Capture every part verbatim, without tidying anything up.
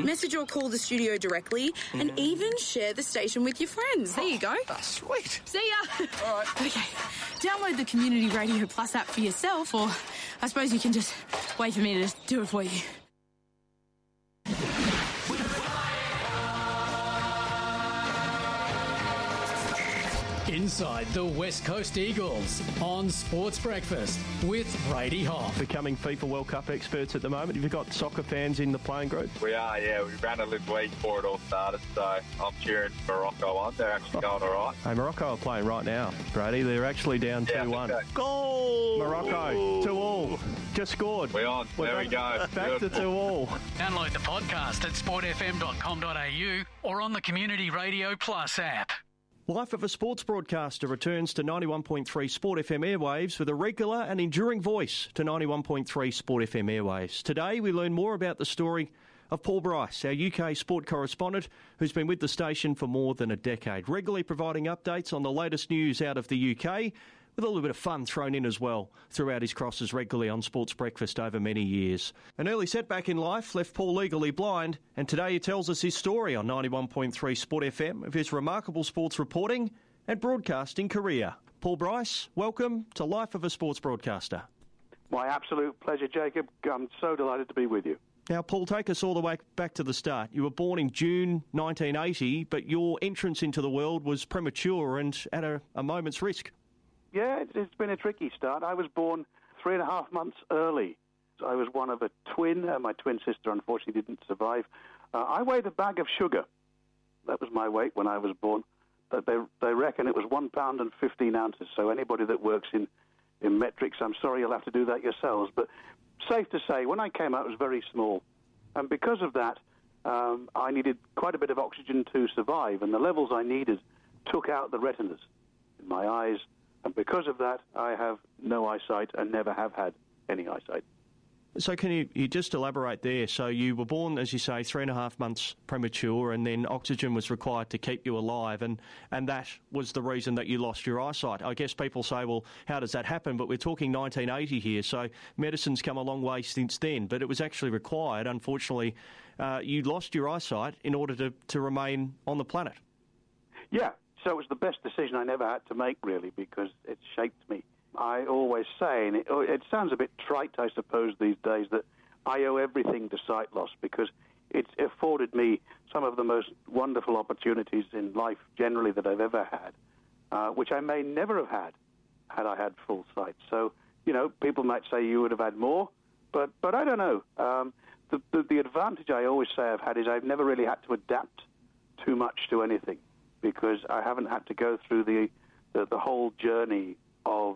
message or call the studio directly, mm. and even share the station with your friends. There you go. Oh, sweet. See ya. All right. Okay. Download the Community Radio Plus app for yourself, or I suppose you can just wait for me to do it for you. Inside the West Coast Eagles on Sports Breakfast with Brady Hoff. Becoming FIFA World Cup experts at the moment. Have you got soccer fans in the playing group? We are, yeah. We ran a little week before it all started, so I'm cheering Morocco on. They're actually going all right. Hey, Morocco are playing right now, Brady. They're actually down yeah, two one. So. Goal! Morocco, two all. Just scored. We're on. We're there we go. Back to two all. Download the podcast at sport f m dot com dot a u or on the Community Radio Plus app. Life of a Sports Broadcaster returns to ninety-one point three Sport F M airwaves with a regular and enduring voice to ninety-one point three Sport F M airwaves. Today we learn more about the story of Paul Bryce, our U K sport correspondent who's been with the station for more than a decade, regularly providing updates on the latest news out of the U K, with a little bit of fun thrown in as well throughout his crosses regularly on Sports Breakfast over many years. An early setback in life left Paul legally blind, and today he tells us his story on ninety-one point three Sport F M of his remarkable sports reporting and broadcasting career. Paul Bryce, welcome to Life of a Sports Broadcaster. My absolute pleasure, Jacob. I'm so delighted to be with you. Now, Paul, take us all the way back to the start. You were born in June nineteen eighty, but your entrance into the world was premature and at a, a moment's risk. Yeah, it's been a tricky start. I was born three and a half months early. So I was one of a twin. Uh, my twin sister, unfortunately, didn't survive. Uh, I weighed a bag of sugar. That was my weight when I was born. But they they reckon it was one pound and fifteen ounces. So anybody that works in, in metrics, I'm sorry, you'll have to do that yourselves. But safe to say, when I came out, it was very small. And because of that, um, I needed quite a bit of oxygen to survive. And the levels I needed took out the retinas in my eyes. And because of that, I have no eyesight and never have had any eyesight. So can you, you just elaborate there? So you were born, as you say, three and a half months premature, and then oxygen was required to keep you alive, and, and that was the reason that you lost your eyesight. I guess people say, well, how does that happen? But we're talking nineteen eighty here, so medicine's come a long way since then, but it was actually required. Unfortunately, uh, you lost your eyesight in order to, to remain on the planet. Yeah. So it was the best decision I never had to make, really, because it shaped me. I always say, and it, it sounds a bit trite, I suppose, these days, that I owe everything to sight loss because it's afforded me some of the most wonderful opportunities in life generally that I've ever had, uh, which I may never have had had I had full sight. So, you know, people might say you would have had more, but, but I don't know. Um, the, the, the advantage I always say I've had is I've never really had to adapt too much to anything, because I haven't had to go through the, the, the whole journey of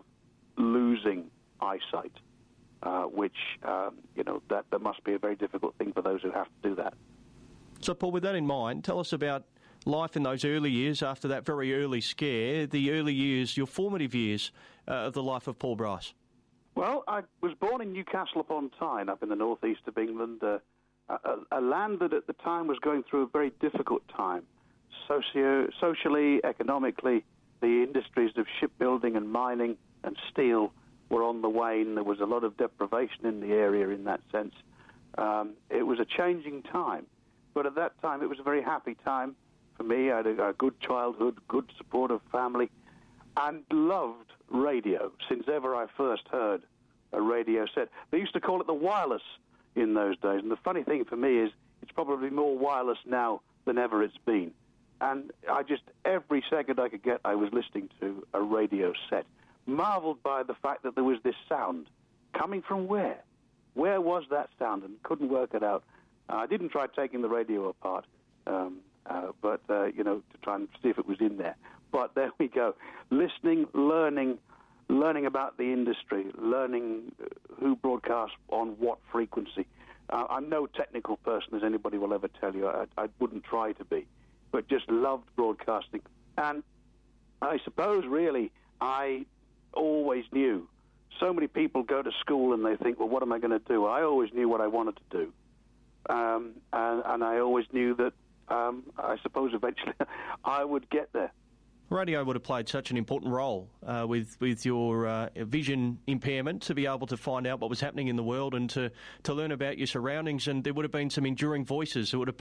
losing eyesight, uh, which, um, you know, that, that must be a very difficult thing for those who have to do that. So, Paul, with that in mind, tell us about life in those early years after that very early scare, the early years, your formative years uh, of the life of Paul Bryce. Well, I was born in Newcastle upon Tyne, up in the northeast of England, uh, a, a land that at the time was going through a very difficult time. Socio, socially, economically, the industries of shipbuilding and mining and steel were on the wane. There was a lot of deprivation in the area in that sense. Um, it was a changing time, but at that time it was a very happy time for me. I had a, a good childhood, good supportive family, and loved radio since ever I first heard a radio set. They used to call it the wireless in those days, and the funny thing for me is it's probably more wireless now than ever it's been. And I just, every second I could get, I was listening to a radio set, marveled by the fact that there was this sound coming from where? Where was that sound? And couldn't work it out. Uh, I didn't try taking the radio apart, um, uh, but, uh, you know, to try and see if it was in there. But there we go. Listening, learning, learning about the industry, learning who broadcasts on what frequency. Uh, I'm no technical person, as anybody will ever tell you. I, I wouldn't try to be. But just loved broadcasting. And I suppose, really, I always knew. So many people go to school and they think, well, what am I going to do? I always knew what I wanted to do. Um, and, and I always knew that, um, I suppose, eventually I would get there. Radio would have played such an important role uh, with with your uh, vision impairment to be able to find out what was happening in the world and to, to learn about your surroundings, and there would have been some enduring voices who would have